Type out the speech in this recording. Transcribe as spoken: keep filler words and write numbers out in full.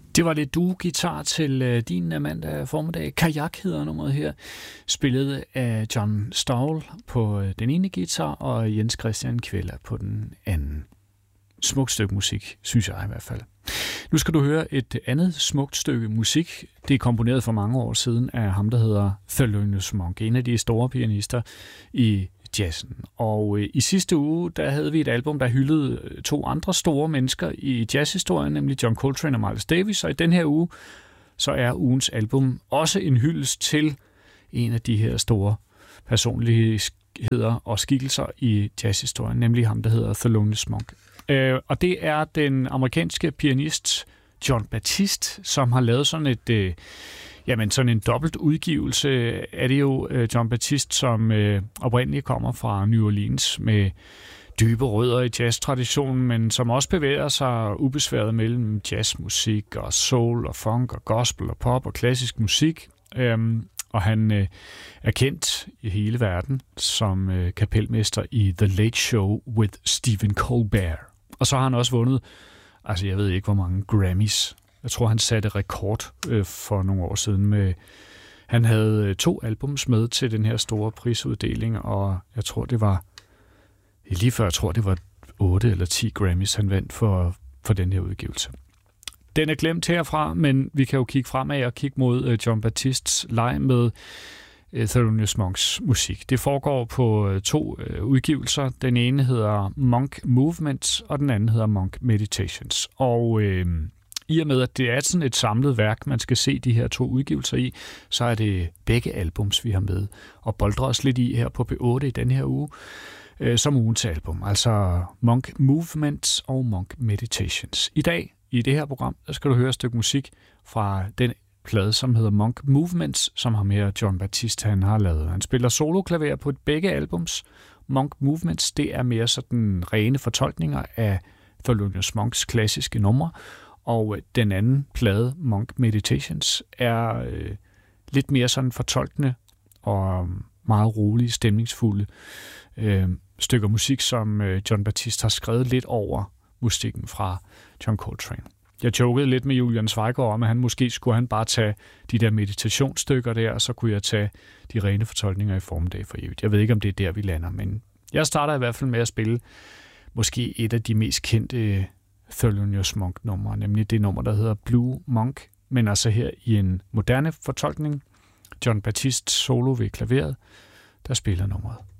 Det var lidt duo-guitar til øh, din mandag formiddag. Kajak hedder nummeret her. Spillet af John Stowell på øh, den ene guitar og Jens Christian Kveller på den anden. Smukt stykke musik, synes jeg i hvert fald. Nu skal du høre et andet smukt stykke musik. Det er komponeret for mange år siden af ham, der hedder Thelonious Monk, en af de store pianister i jazzen. Og øh, i sidste uge, der havde vi et album, der hyldede to andre store mennesker i jazzhistorien, nemlig John Coltrane og Miles Davis. Og i den her uge, så er ugens album også en hyldest til en af de her store personligheder og skikkelser i jazzhistorien, nemlig ham, der hedder Thelonious Monk. Øh, og det er den amerikanske pianist Jon Batiste, som har lavet sådan et... Øh, Jamen, sådan en dobbelt udgivelse er det jo uh, Jon Batiste, som uh, oprindeligt kommer fra New Orleans med dybe rødder i jazztraditionen, men som også bevæger sig ubesværet mellem jazzmusik og soul og funk og gospel og pop og klassisk musik. Um, og han uh, er kendt i hele verden som uh, kapelmester i The Late Show with Stephen Colbert. Og så har han også vundet, altså jeg ved ikke hvor mange Grammys. Jeg tror, han satte rekord øh, for nogle år siden med... Han havde øh, to albums med til den her store prisuddeling, og jeg tror, det var... Lige før, jeg tror, det var otte eller ti Grammys, han vandt for, for den her udgivelse. Den er glemt herfra, men vi kan jo kigge fremad og kigge mod øh, Jon Batistes leg med øh, Thelonious Monks musik. Det foregår på øh, to øh, udgivelser. Den ene hedder Monk Movements, og den anden hedder Monk Meditations. Og... Øh, I og med, at det er sådan et samlet værk, man skal se de her to udgivelser i, så er det begge albums, vi har med, og boldrer os lidt i her på P otte i den her uge, øh, som ugens album. Altså Monk Movements og Monk Meditations. I dag, i det her program, der skal du høre et stykke musik fra den plade, som hedder Monk Movements, som ham her Jon Batiste han har lavet. Han spiller soloklaver på begge albums. Monk Movements, det er mere sådan rene fortolkninger af Thelonious Monks klassiske numre, og den anden plade, Monk Meditations, er øh, lidt mere sådan fortolkende og meget rolige, stemningsfulde øh, stykker musik, som øh, Jon Batiste har skrevet lidt over musikken fra John Coltrane. Jeg jokede lidt med Julian Zweigård om, at han måske skulle han bare tage de der meditationsstykker der, og så kunne jeg tage de rene fortolkninger i formiddag for evigt. Jeg ved ikke, om det er der, vi lander, men jeg starter i hvert fald med at spille måske et af de mest kendte Thelonious Monk-nummer, nemlig det nummer, der hedder Blue Monk, men altså her i en moderne fortolkning. Jon Batiste solo ved klaveret, der spiller nummeret.